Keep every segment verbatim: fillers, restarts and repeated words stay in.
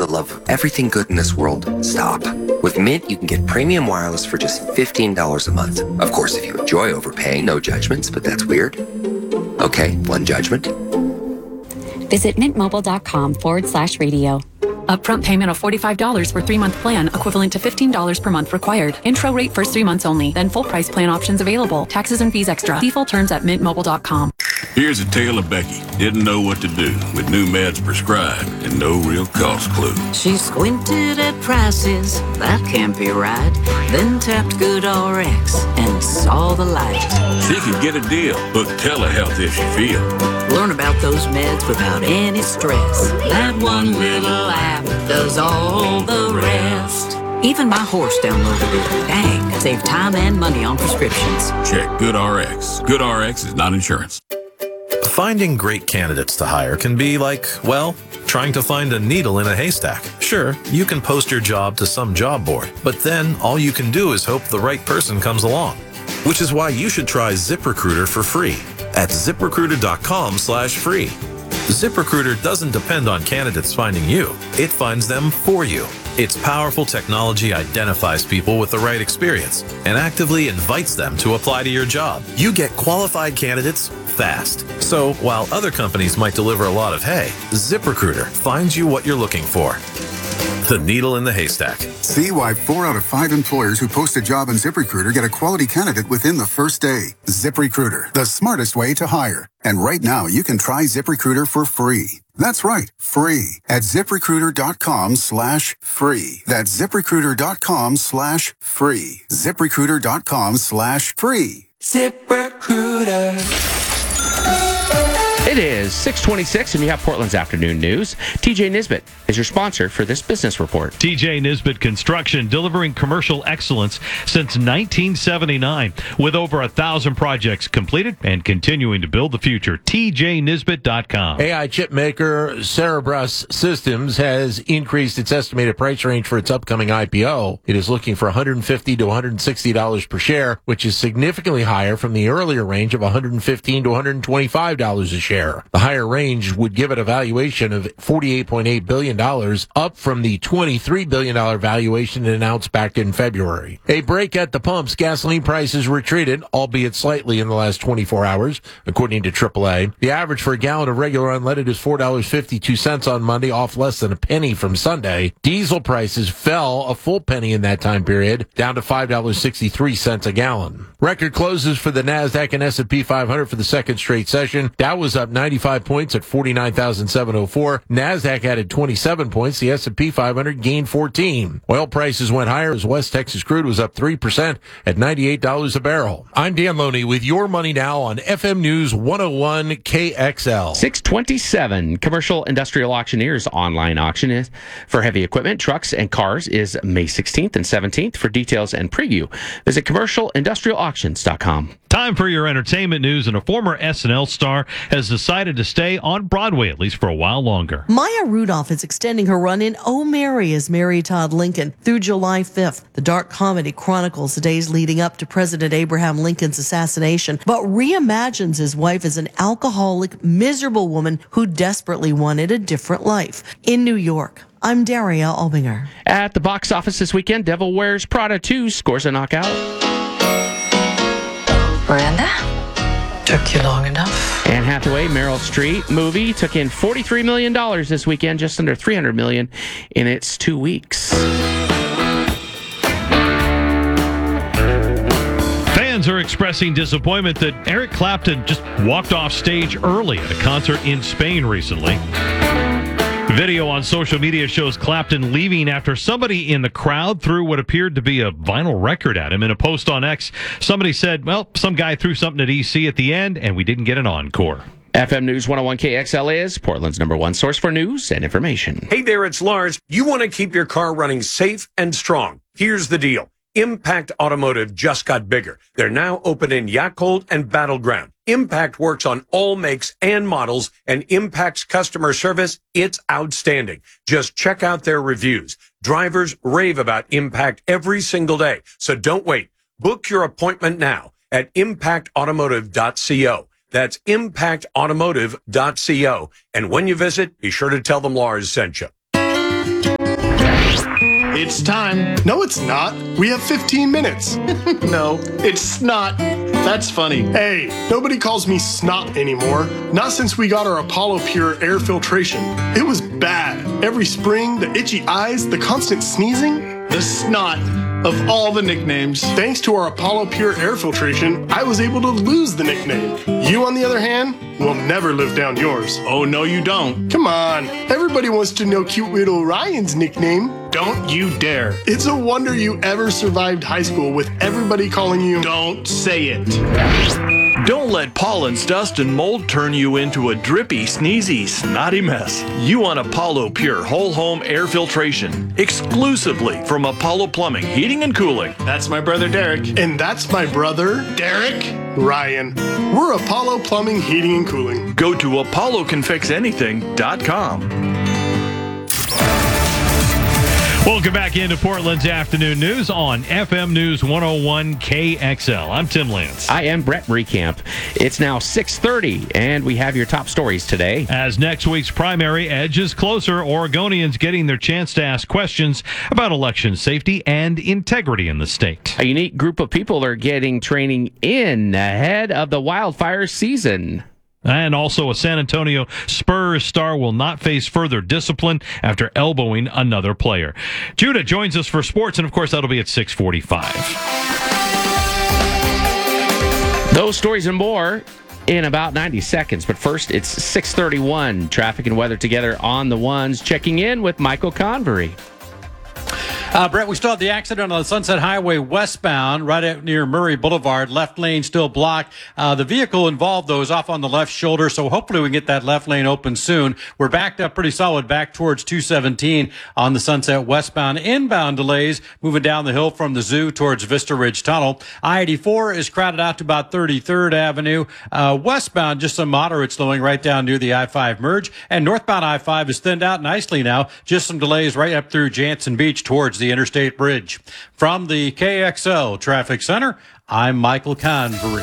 the love of everything good in this world stop. With Mint, you can get premium wireless for just fifteen dollars a month. Of course, if you enjoy overpaying, no judgments, but that's weird. Okay, one judgment. Visit mintmobile.com forward slash radio. Upfront payment of forty-five dollars for three-month plan, equivalent to fifteen dollars per month required. Intro rate first three months only, then full price plan options available. Taxes and fees extra. See full terms at mint mobile dot com. Here's a tale of Becky. Didn't know what to do with new meds prescribed and no real cost clue. She squinted at prices, that can't be right. Then tapped GoodRx and saw the light. She could get a deal. Book telehealth if she feel. Learn about those meds without any stress. That one little app does all the rest. Even my horse downloaded it. Dang, save time and money on prescriptions. Check GoodRx. GoodRx is not insurance. Finding great candidates to hire can be like, well, trying to find a needle in a haystack. Sure, you can post your job to some job board, but then all you can do is hope the right person comes along. Which is why you should try ZipRecruiter for free at ZipRecruiter.com slash free. ZipRecruiter doesn't depend on candidates finding you. It finds them for you. Its powerful technology identifies people with the right experience and actively invites them to apply to your job. You get qualified candidates fast. So while other companies might deliver a lot of hay, ZipRecruiter finds you what you're looking for. The needle in the haystack. See why four out of five employers who post a job on ZipRecruiter get a quality candidate within the first day. ZipRecruiter, the smartest way to hire. And right now, you can try ZipRecruiter for free. That's right, free at ZipRecruiter.com slash free. That's ZipRecruiter.com slash free. ZipRecruiter.com slash free. ZipRecruiter. It is six twenty-six, and you have Portland's afternoon news. T J Nisbet is your sponsor for this business report. T J Nisbet Construction, delivering commercial excellence since nineteen seventy-nine, with over a thousand projects completed and continuing to build the future. T J Nisbet dot com. A I chip maker Cerebras Systems has increased its estimated price range for its upcoming I P O. It is looking for one hundred fifty to one hundred sixty dollars per share, which is significantly higher from the earlier range of one hundred fifteen to one hundred twenty-five dollars a share. The higher range would give it a valuation of forty-eight point eight billion dollars, up from the twenty-three billion dollars valuation announced back in February. A break at the pumps. Gasoline prices retreated, albeit slightly, in the last twenty-four hours, according to triple A. The average for a gallon of regular unleaded is four dollars and fifty-two cents on Monday, off less than a penny from Sunday. Diesel prices fell a full penny in that time period, down to five dollars and sixty-three cents a gallon. Record closes for the NASDAQ and S and P five hundred for the second straight session. Dow was up ninety-five points at forty-nine thousand seven hundred four. NASDAQ added twenty-seven points. The S and P five hundred gained fourteen. Oil prices went higher as West Texas crude was up three percent at ninety-eight dollars a barrel. I'm Dan Loney with your money now on F M News one oh one K X L. six twenty-seven. Commercial Industrial Auctioneer's online auction is for heavy equipment, trucks, and cars is May sixteenth and seventeenth. For details and preview, visit commercial industrial auctions dot com. Time for your entertainment news, and a former S N L star has decided to stay on Broadway, at least for a while longer. Maya Rudolph is extending her run in Oh, Mary as Mary Todd Lincoln through July fifth. The dark comedy chronicles the days leading up to President Abraham Lincoln's assassination, but reimagines his wife as an alcoholic, miserable woman who desperately wanted a different life. In New York, I'm Daria Albinger. At the box office this weekend, Devil Wears Prada two scores a knockout. Miranda? Took you long enough. Anne Hathaway, Meryl Streep movie took in forty-three million dollars this weekend, just under three hundred million dollars in its two weeks. Fans are expressing disappointment that Eric Clapton just walked off stage early at a concert in Spain recently. Video on social media shows Clapton leaving after somebody in the crowd threw what appeared to be a vinyl record at him. In a post on X, somebody said, well, some guy threw something at E C at the end, and we didn't get an encore. F M News one oh one K X L is Portland's number one source for news and information. Hey there, it's Lars. You want to keep your car running safe and strong. Here's the deal. Impact Automotive just got bigger. They're now open in Yakult and Battleground. Impact works on all makes and models, and Impact's customer service, it's outstanding. Just check out their reviews. Drivers rave about Impact every single day, so don't wait. Book your appointment now at impact automotive dot co. That's impact automotive dot co. And when you visit, be sure to tell them Lars sent you. It's time. No, it's not. We have fifteen minutes. No, it's snot. That's funny. Hey, nobody calls me snot anymore. Not since we got our Apollo Pure air filtration. It was bad. Every spring, the itchy eyes, the constant sneezing. The snot of all the nicknames. Thanks to our Apollo Pure air filtration, I was able to lose the nickname. You, on the other hand, will never live down yours. Oh, no, you don't. Come on. Everybody wants to know cute little Ryan's nickname. Don't you dare. It's a wonder you ever survived high school with everybody calling you. Don't say it. Don't let pollens, dust, and mold turn you into a drippy, sneezy, snotty mess. You want Apollo Pure Whole Home Air Filtration, exclusively from Apollo Plumbing, Heating and Cooling. That's my brother Derek. And that's my brother Derek Ryan. We're Apollo Plumbing, Heating and Cooling. Go to apollo can fix anything dot com. Welcome back into Portland's Afternoon News on F M News one oh one K X L. I'm Tim Lance. I am Brett Recamp. It's now six thirty, and we have your top stories today. As next week's primary edges closer, Oregonians getting their chance to ask questions about election safety and integrity in the state. A unique group of people are getting training in ahead of the wildfire season. And also, a San Antonio Spurs star will not face further discipline after elbowing another player. Judah joins us for sports, and of course, that'll be at six forty-five. Those stories and more in about ninety seconds. But first, it's six thirty-one. Traffic and weather together on the ones. Checking in with Michael Convery. Uh, Brett, we still have the accident on the Sunset Highway westbound, right out near Murray Boulevard. Left lane still blocked. Uh, the vehicle involved, though, is off on the left shoulder, so hopefully we can get that left lane open soon. We're backed up pretty solid back towards two seventeen on the Sunset westbound. Inbound delays moving down the hill from the zoo towards Vista Ridge Tunnel. I eighty-four is crowded out to about thirty-third Avenue. Uh, westbound, just some moderate slowing right down near the I five merge. And northbound I five is thinned out nicely now. Just some delays right up through Jansen Beach towards the Interstate Bridge. From the K X L Traffic Center, I'm Michael Convery.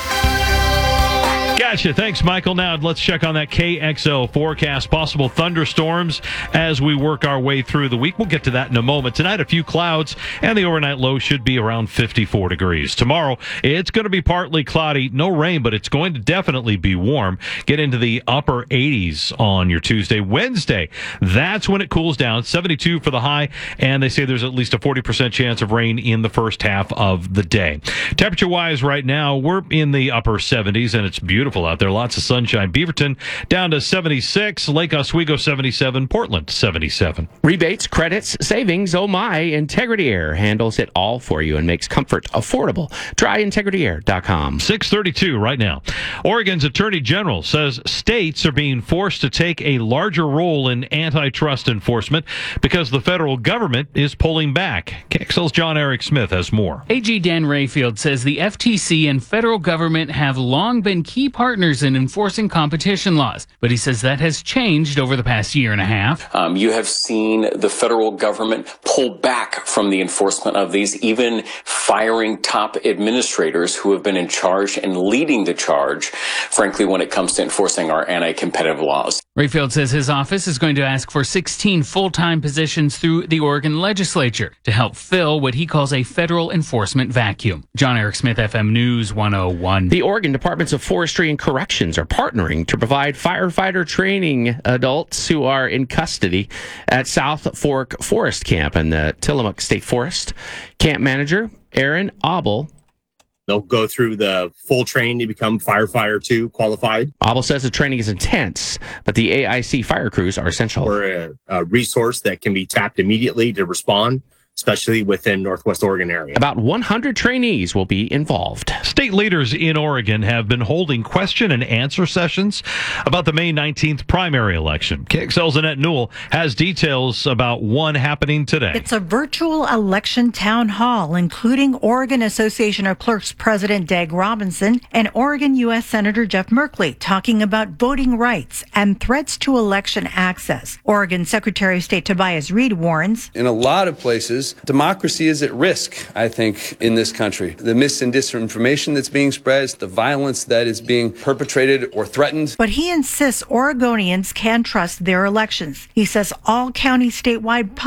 Gotcha. Thanks, Michael. Now let's check on that K X L forecast. Possible thunderstorms as we work our way through the week. We'll get to that in a moment. Tonight, a few clouds, and the overnight low should be around fifty-four degrees. Tomorrow, it's going to be partly cloudy. No rain, but it's going to definitely be warm. Get into the upper eighties on your Tuesday. Wednesday, that's when it cools down. seventy-two for the high, and they say there's at least a forty percent chance of rain in the first half of the day. Temperature-wise right now, we're in the upper seventies, and it's beautiful out there. Lots of sunshine. Beaverton down to seventy-six. Lake Oswego seventy-seven. Portland seventy-seven. Rebates, credits, savings. Oh my, Integrity Air handles it all for you and makes comfort affordable. Try integrity air dot com. six thirty-two right now. Oregon's Attorney General says states are being forced to take a larger role in antitrust enforcement because the federal government is pulling back. K X L's John Eric Smith has more. A G Dan Rayfield says the F T C and federal government have long been key partners in enforcing competition laws, but he says that has changed over the past year and a half. Um, you have seen the federal government pull back from the enforcement of these, even firing top administrators who have been in charge and leading the charge, frankly, when it comes to enforcing our anti-competitive laws. Rayfield says his office is going to ask for sixteen full-time positions through the Oregon legislature to help fill what he calls a federal enforcement vacuum. John Eric Smith, F M News one oh one. The Oregon Departments of Forestry and Corrections are partnering to provide firefighter training adults who are in custody at South Fork Forest Camp in the Tillamook State Forest. Camp manager Aaron Abel. They'll go through the full training to become firefighter two qualified. Abel says the training is intense, but the A I C fire crews are essential. We're a, a resource that can be tapped immediately to respond, especially within Northwest Oregon area. About one hundred trainees will be involved. State leaders in Oregon have been holding question and answer sessions about the May nineteenth primary election. K X L's Annette Newell has details about one happening today. It's a virtual election town hall, including Oregon Association of Clerks President Dag Robinson and Oregon U S Senator Jeff Merkley talking about voting rights and threats to election access. Oregon Secretary of State Tobias Reed warns, in a lot of places, democracy is at risk, I think, in this country. The mis and disinformation that's being spread, the violence that is being perpetrated or threatened. But he insists Oregonians can trust their elections. He says all county statewide